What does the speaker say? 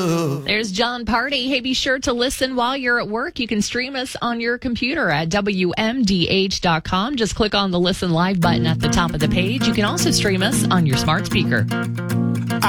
love. There's John Party. Hey, be sure to listen while you're at work. You can stream us on your computer at WMDH.com. Just click on the Listen Live button at the top of the page. You can also stream us on your smart speaker.